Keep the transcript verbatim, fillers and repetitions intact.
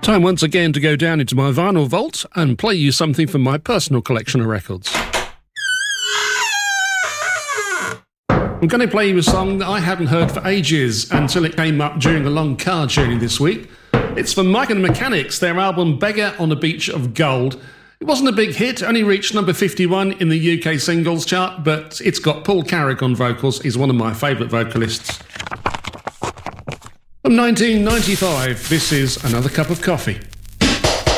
Time once again to go down into my vinyl vault and play you something from my personal collection of records. I'm going to play you a song that I hadn't heard for ages until it came up during a long car journey this week. It's from Mike and the Mechanics, their album Beggar on a Beach of Gold. It wasn't a big hit, only reached number fifty-one in the U K singles chart, but it's got Paul Carrick on vocals. He's one of my favourite vocalists. From nineteen ninety-five, this is Another Cup of Coffee.